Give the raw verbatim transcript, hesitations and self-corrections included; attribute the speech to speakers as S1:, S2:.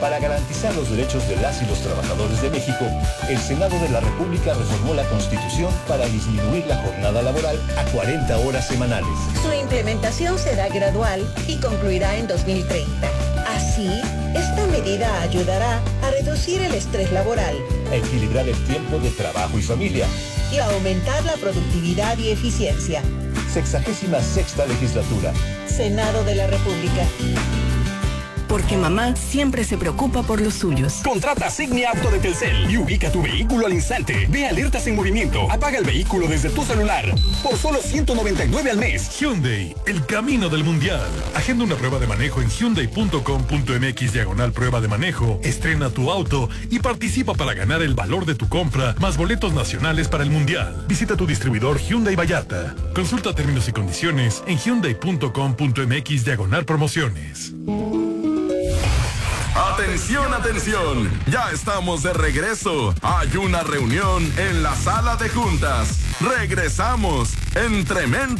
S1: Para garantizar los derechos de las y los trabajadores de México, el Senado de la República reformó la Constitución para disminuir la jornada laboral a cuarenta horas semanales.
S2: Su implementación será gradual y concluirá en dos mil treinta. Así, esta medida ayudará a reducir el estrés laboral,
S1: a equilibrar el tiempo de trabajo y familia
S2: y a aumentar la productividad y eficiencia.
S1: Sexagésima sexta legislatura.
S2: Senado de la República.
S3: Porque mamá siempre se preocupa por los suyos.
S4: Contrata Signia Auto de Telcel y ubica tu vehículo al instante. Ve alertas en movimiento. Apaga el vehículo desde tu celular. Por solo ciento noventa y nueve al mes.
S5: Hyundai, el camino del mundial. Agenda una prueba de manejo en hyundai punto com punto m x diagonal prueba de manejo. Estrena tu auto y participa para ganar el valor de tu compra más boletos nacionales para el mundial. Visita tu distribuidor Hyundai Vallarta. Consulta términos y condiciones en hyundai punto com punto m x diagonal promociones.
S6: Atención, atención, ya estamos de regreso. Hay una reunión en la sala de juntas. Regresamos en Tremenda